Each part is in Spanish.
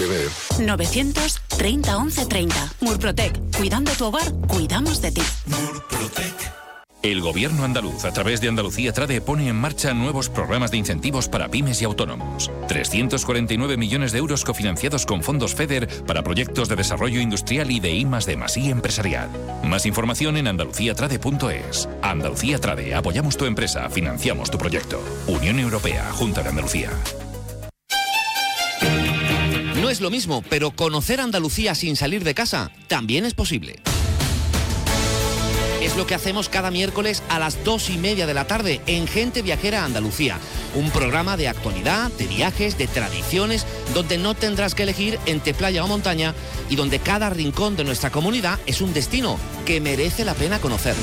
ver. 930 11 30. Murprotec. Cuidando tu hogar, cuidamos de ti. Murprotec. El Gobierno andaluz, a través de Andalucía Trade, pone en marcha nuevos programas de incentivos para pymes y autónomos. 349 millones de euros cofinanciados con fondos FEDER para proyectos de desarrollo industrial y de I+D+I empresarial. Más información en andaluciatrade.es. Andalucía Trade, apoyamos tu empresa, financiamos tu proyecto. Unión Europea, Junta de Andalucía. No es lo mismo, pero conocer Andalucía sin salir de casa también es posible. Es lo que hacemos cada miércoles a las 2:30 de la tarde en Gente Viajera Andalucía. Un programa de actualidad, de viajes, de tradiciones, donde no tendrás que elegir entre playa o montaña y donde cada rincón de nuestra comunidad es un destino que merece la pena conocer.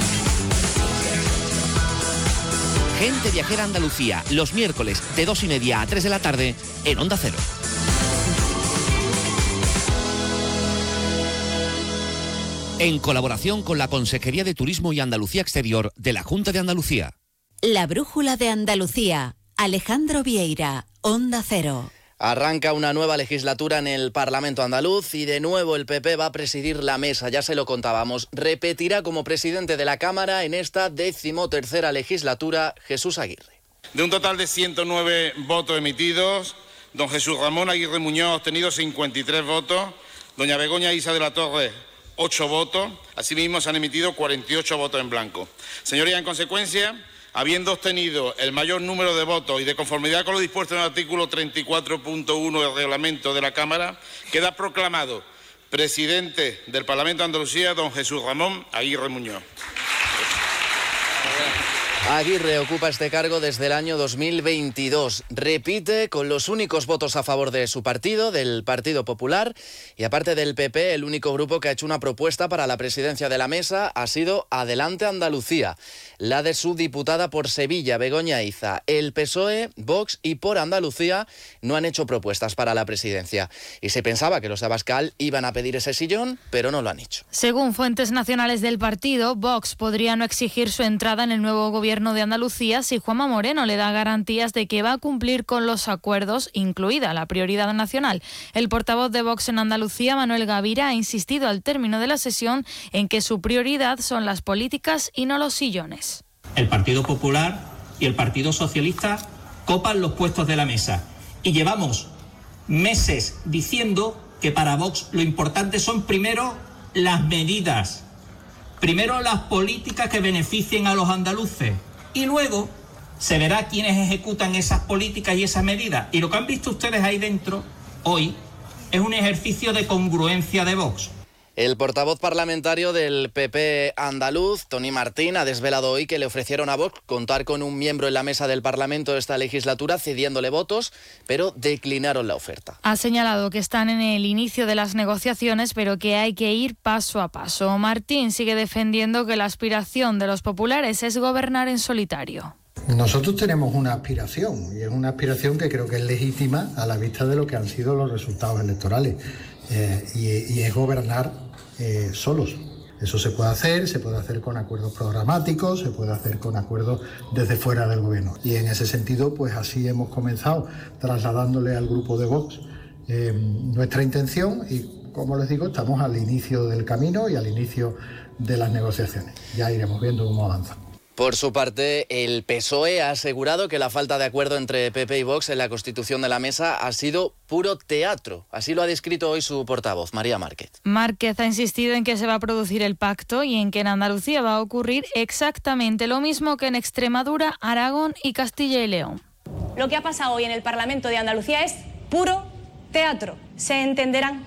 Gente Viajera Andalucía, los miércoles de 2:30 a 3 de la tarde en Onda Cero. En colaboración con la Consejería de Turismo y Andalucía Exterior de la Junta de Andalucía. La Brújula de Andalucía. Alejandro Vieira, Onda Cero. Arranca una nueva legislatura en el Parlamento andaluz y de nuevo el PP va a presidir la mesa, ya se lo contábamos. Repetirá como presidente de la Cámara en esta 13ª legislatura Jesús Aguirre. De un total de 109 votos emitidos, don Jesús Ramón Aguirre Muñoz ha obtenido 53 votos, doña Begoña Isa de la Torre 8 votos, asimismo se han emitido 48 votos en blanco. Señorías, en consecuencia, habiendo obtenido el mayor número de votos y de conformidad con lo dispuesto en el artículo 34.1 del reglamento de la Cámara, queda proclamado presidente del Parlamento de Andalucía don Jesús Ramón Aguirre Muñoz. Aguirre ocupa este cargo desde el año 2022. Repite con los únicos votos a favor de su partido, del Partido Popular, y aparte del PP, el único grupo que ha hecho una propuesta para la presidencia de la mesa ha sido Adelante Andalucía, la de su diputada por Sevilla, Begoña Iza. El PSOE, Vox y Por Andalucía no han hecho propuestas para la presidencia. Y se pensaba que los de Abascal iban a pedir ese sillón, pero no lo han hecho. Según fuentes nacionales del partido, Vox podría no exigir su entrada en el nuevo gobierno de Andalucía si Juanma Moreno le da garantías de que va a cumplir con los acuerdos, incluida la prioridad nacional. El portavoz de Vox en Andalucía, Manuel Gavira, ha insistido al término de la sesión en que su prioridad son las políticas y no los sillones. El Partido Popular y el Partido Socialista copan los puestos de la mesa y llevamos meses diciendo que para Vox lo importante son primero las medidas, primero las políticas que beneficien a los andaluces y luego se verá quiénes ejecutan esas políticas y esas medidas. Y lo que han visto ustedes ahí dentro hoy es un ejercicio de congruencia de Vox. El portavoz parlamentario del PP andaluz, Tony Martín, ha desvelado hoy que le ofrecieron a Vox contar con un miembro en la mesa del Parlamento de esta legislatura cediéndole votos, pero declinaron la oferta. Ha señalado que están en el inicio de las negociaciones, pero que hay que ir paso a paso. Martín sigue defendiendo que la aspiración de los populares es gobernar en solitario. Nosotros tenemos una aspiración, y es una aspiración que creo que es legítima a la vista de lo que han sido los resultados electorales, y es gobernar solos. Eso se puede hacer con acuerdos programáticos, se puede hacer con acuerdos desde fuera del gobierno. Y en ese sentido, pues así hemos comenzado, trasladándole al grupo de Vox nuestra intención y, como les digo, estamos al inicio del camino y al inicio de las negociaciones. Ya iremos viendo cómo avanza. Por su parte, el PSOE ha asegurado que la falta de acuerdo entre PP y Vox en la constitución de la mesa ha sido puro teatro. Así lo ha descrito hoy su portavoz, María Márquez. Márquez ha insistido en que se va a producir el pacto y en que en Andalucía va a ocurrir exactamente lo mismo que en Extremadura, Aragón y Castilla y León. Lo que ha pasado hoy en el Parlamento de Andalucía es puro teatro. Se entenderán,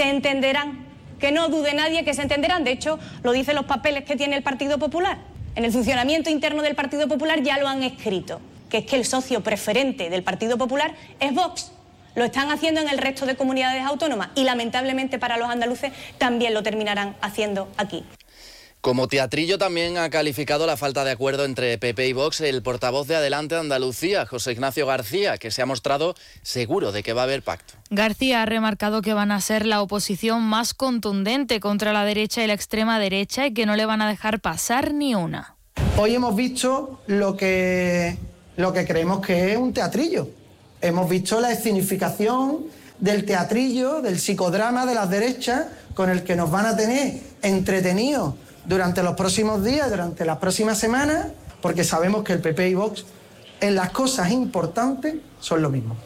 que no dude nadie que se entenderán. De hecho, lo dicen los papeles que tiene el Partido Popular. En el funcionamiento interno del Partido Popular ya lo han escrito, que es que el socio preferente del Partido Popular es Vox. Lo están haciendo en el resto de comunidades autónomas y lamentablemente para los andaluces también lo terminarán haciendo aquí. Como teatrillo también ha calificado la falta de acuerdo entre PP y Vox el portavoz de Adelante Andalucía, José Ignacio García, que se ha mostrado seguro de que va a haber pacto. García ha remarcado que van a ser la oposición más contundente contra la derecha y la extrema derecha y que no le van a dejar pasar ni una. Hoy hemos visto lo que creemos que es un teatrillo. Hemos visto la escenificación del teatrillo, del psicodrama de las derechas, con el que nos van a tener entretenidos durante los próximos días, durante las próximas semanas, porque sabemos que el PP y Vox en las cosas importantes son lo mismo.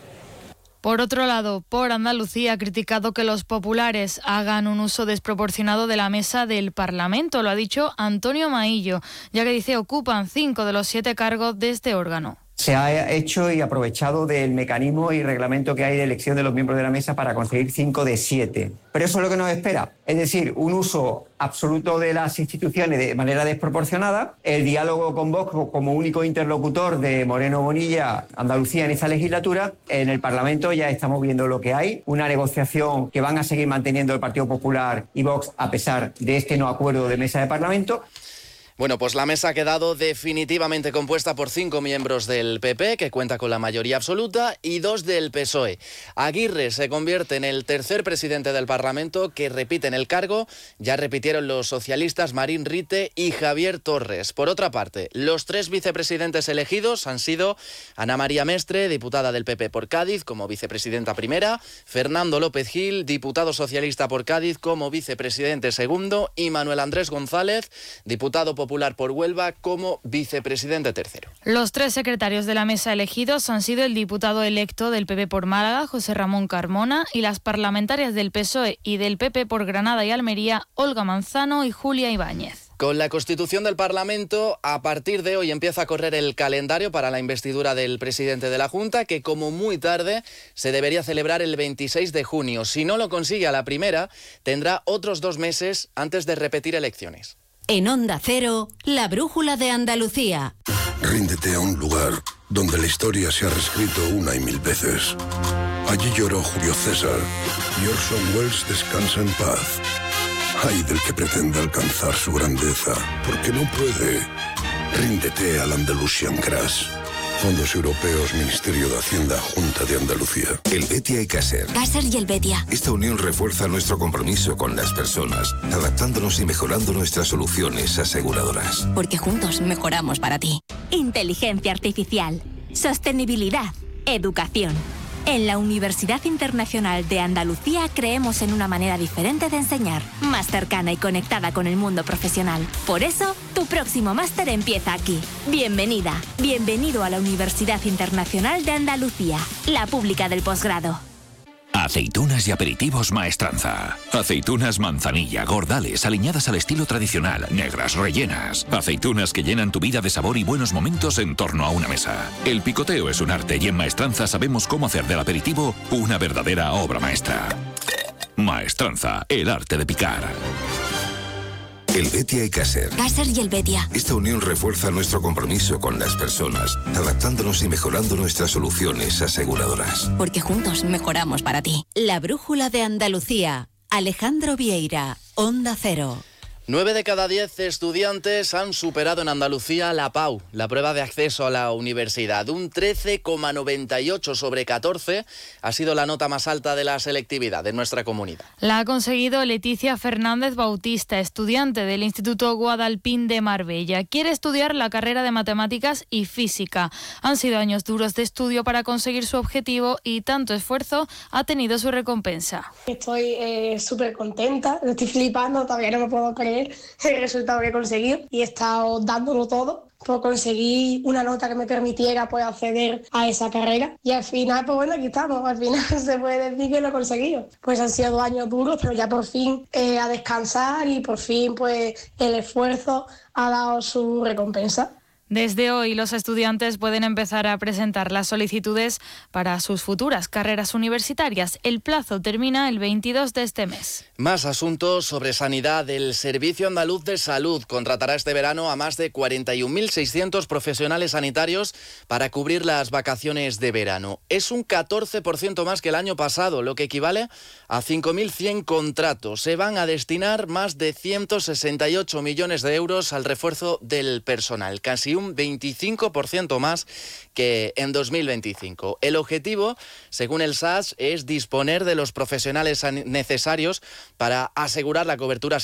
Por otro lado, Por Andalucía ha criticado que los populares hagan un uso desproporcionado de la mesa del Parlamento. Lo ha dicho Antonio Maillo, ya que dice ocupan 5 de los 7 cargos de este órgano. Se ha hecho y aprovechado del mecanismo y reglamento que hay de elección de los miembros de la mesa para conseguir 5 de 7. Pero eso es lo que nos espera, es decir, un uso absoluto de las instituciones de manera desproporcionada, el diálogo con Vox como único interlocutor de Moreno Bonilla, Andalucía en esta legislatura. En el Parlamento ya estamos viendo lo que hay, una negociación que van a seguir manteniendo el Partido Popular y Vox a pesar de este no acuerdo de mesa de Parlamento. Bueno, pues la mesa ha quedado definitivamente compuesta por 5 miembros del PP, que cuenta con la mayoría absoluta, y 2 del PSOE. Aguirre se convierte en el tercer presidente del Parlamento que repite en el cargo. Ya repitieron los socialistas Marín Rite y Javier Torres. Por otra parte, los 3 vicepresidentes elegidos han sido Ana María Mestre, diputada del PP por Cádiz, como vicepresidenta primera, Fernando López Gil, diputado socialista por Cádiz, como vicepresidente segundo, y Manuel Andrés González, diputado popular por Huelva, como vicepresidente tercero. Los 3 secretarios de la mesa elegidos han sido el diputado electo del PP por Málaga, José Ramón Carmona, y las parlamentarias del PSOE y del PP por Granada y Almería, Olga Manzano y Julia Ibáñez. Con la constitución del Parlamento, a partir de hoy empieza a correr el calendario para la investidura del presidente de la Junta, que como muy tarde se debería celebrar el 26 de junio. Si no lo consigue a la primera, tendrá otros 2 meses antes de repetir elecciones. En Onda Cero, la brújula de Andalucía. Ríndete a un lugar donde la historia se ha reescrito 1 y 1000 veces. Allí lloró Julio César y Orson Welles descansa en paz. Ay del que pretenda alcanzar su grandeza, porque no puede. Ríndete al Andalusian Crash. Fondos Europeos, Ministerio de Hacienda, Junta de Andalucía. El Betia y Caser. Caser y el Betia. Esta unión refuerza nuestro compromiso con las personas, adaptándonos y mejorando nuestras soluciones aseguradoras. Porque juntos mejoramos para ti. Inteligencia artificial, sostenibilidad, educación. En la Universidad Internacional de Andalucía creemos en una manera diferente de enseñar, más cercana y conectada con el mundo profesional. Por eso, tu próximo máster empieza aquí. Bienvenida, bienvenido a la Universidad Internacional de Andalucía, la pública del posgrado. Aceitunas y aperitivos Maestranza. Aceitunas manzanilla, gordales, aliñadas al estilo tradicional, negras, rellenas. Aceitunas que llenan tu vida de sabor y buenos momentos en torno a una mesa. El picoteo es un arte y en Maestranza sabemos cómo hacer del aperitivo una verdadera obra maestra. Maestranza, el arte de picar. El Betia y Caser. Caser y el Betia. Esta unión refuerza nuestro compromiso con las personas, adaptándonos y mejorando nuestras soluciones aseguradoras. Porque juntos mejoramos para ti. La brújula de Andalucía. Alejandro Vieira, Onda Cero. 9 de cada 10 estudiantes han superado en Andalucía la PAU, la prueba de acceso a la universidad. Un 13,98 sobre 14 ha sido la nota más alta de la selectividad de nuestra comunidad. La ha conseguido Leticia Fernández Bautista, estudiante del Instituto Guadalpín de Marbella. Quiere estudiar la carrera de Matemáticas y Física. Han sido años duros de estudio para conseguir su objetivo y tanto esfuerzo ha tenido su recompensa. Estoy súper contenta, lo estoy flipando, todavía no me puedo creer el resultado que he conseguido y he estado dándolo todo por conseguir una nota que me permitiera pues acceder a esa carrera y al final pues bueno, aquí estamos, al final se puede decir que lo he conseguido. Pues han sido 2 años duros, pero ya por fin a descansar y por fin pues el esfuerzo ha dado su recompensa. Desde hoy los estudiantes pueden empezar a presentar las solicitudes para sus futuras carreras universitarias. El plazo termina el 22 de este mes. Más asuntos sobre sanidad. El Servicio Andaluz de Salud contratará este verano a más de 41.600 profesionales sanitarios para cubrir las vacaciones de verano. Es un 14% más que el año pasado, lo que equivale a 5.100 contratos. Se van a destinar más de 168 millones de euros al refuerzo del personal, casi un 25% más que en 2025. El objetivo, según el SAS, es disponer de los profesionales necesarios para asegurar la cobertura